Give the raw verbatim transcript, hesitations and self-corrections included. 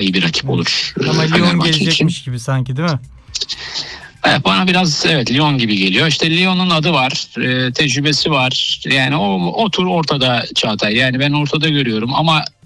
iyi bir rakip olur. Ama e, Lyon Fenerbahçe için. gelecekmiş gibi sanki, değil mi? Evet, bana biraz evet Lyon gibi geliyor. İşte Lyon'un adı var, e, tecrübesi var. Yani o, o tur ortada Çağatay. Yani ben ortada görüyorum ama